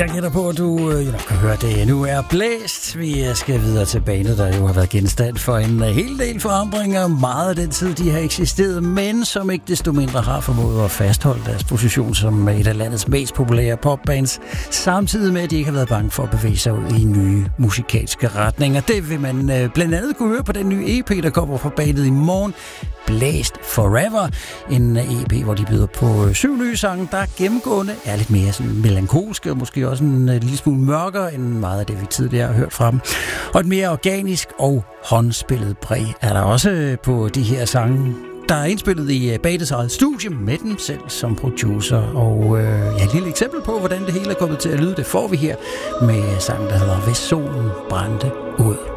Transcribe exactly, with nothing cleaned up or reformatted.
Jeg gætter på, at du øh, nok kan høre det nu er blæst. Vi skal videre til bandet, der jo har været genstand for en hel del forandringer. Meget af den tid, de har eksisteret, men som ikke desto mindre har formået at fastholde deres position som et af landets mest populære popbands, samtidig med, at de ikke har været bange for at bevæge sig ud i nye musikalske retninger. Det vil man øh, blandt andet kunne høre på den nye E P, der kommer fra bandet i morgen. Blæst Forever, en E P, hvor de byder på syv nye sange, der gennemgående er lidt mere sådan melankolske, og måske også en lille smule mørkere end meget af det, vi tidligere har hørt fra dem. Og et mere organisk og håndspillet præg er der også på de her sange, der er indspillet i bandets eget studie med dem selv som producer. Og øh, ja, et lille eksempel på, hvordan det hele er kommet til at lyde, det får vi her med sangen, der hedder Hvis solen brændte ud.